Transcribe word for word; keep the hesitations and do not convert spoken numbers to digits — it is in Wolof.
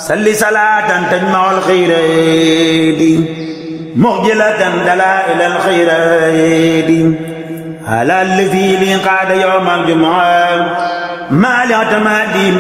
salli salaatan tajma'ul xayraati muxjilatan dalaa'ilal xayraati ala allazi li qaada yawmal jumu'a ma'a al-i'timaadi